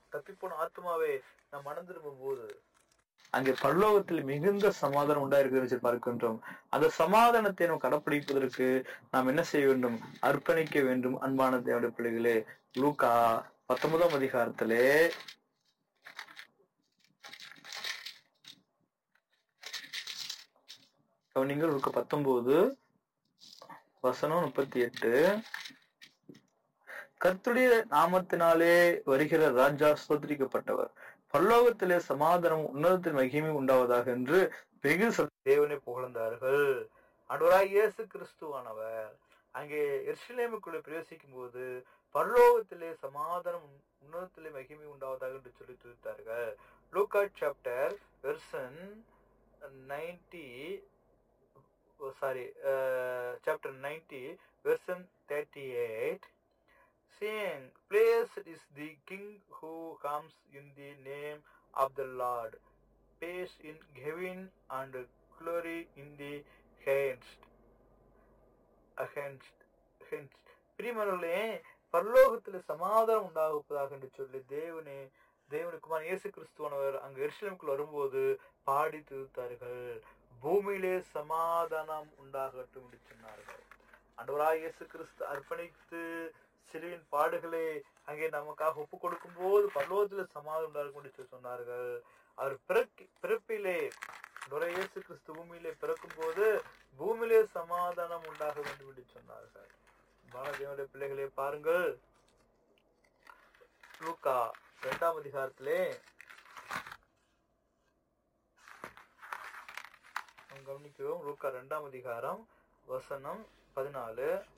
தப்பிப்போன ஆத்மாவை நாம் மனம் திரும்பும் போது அங்கே பரலோகத்தில் மிகுந்த சமாதானம் உண்டாயிருக்கிறது பார்க்கின்றோம். அந்த சமாதானத்தை நாம் கடைப்பிடிப்பதற்கு நாம் என்ன செய்ய வேண்டும்? அர்ப்பணிக்க வேண்டும். அன்பான தேவனுடைய பிள்ளைகளே, லூக்கா 19ஆம் அதிகாரத்திலே கவனிங்கள். லூக்கா 19 வசனம் 38. கர்த்தருடைய நாமத்தினாலே வருகிற ராஜா ஸ்தோத்திரிக்கப்பட்டவர், பரலோகத்திலே சமாதானம் உன்னதத்தின் மகிமை உண்டாவதாக என்று வெகு தேவனை புகழ்ந்தார்கள். ஆண்டவராகிய இயேசு கிறிஸ்துவானவர் அங்கே எருசலேமுக்குள்ளே பிரவேசிக்கும் போது பரலோகத்திலே சமாதானம் உன்னதத்திலே மகிமை உண்டாவதாக என்று சொல்லி துதித்தார்கள். லூக்கா chapter version 90 version 38. Saying, blessed is the King who comes in the name of the Lord, peace in heaven and glory in the highest. பிரியமானவர்களே, பரலோகத்தில் சமாதானம் உண்டாகுவதாக என்று சொல்லி தேவனுக்குமான இயேசு கிறிஸ்துவானவர் அங்கு எருசலேமுக்குள் வரும்போது பாடி துதித்தார்கள். பூமியிலே சமாதானம் உண்டாகட்டும் என்று சொன்னார்கள். ஆண்டவராகிய இயேசு கிறிஸ்து அர்ப்பணித்து சிலுவின் பாடுகளை அங்கே நமக்காக ஒப்புக் கொடுக்கும் போது பரலோகத்தில் சமாதானம் உண்டாகும் என்று சொன்னார்கள். அவர் பிறப்பிலே இயேசு கிறிஸ்து பூமியிலே பிறக்கும் போது பூமியிலே சமாதானம் உண்டாக வேண்டும் என்று சொன்னார்கள். தேவனுடைய பிள்ளைகளே, பாருங்கள், லூக்கா 2ஆம் அதிகாரத்திலே கவனிக்கிறோம். லூக்கா 2ஆம் அதிகாரம் வசனம் 14.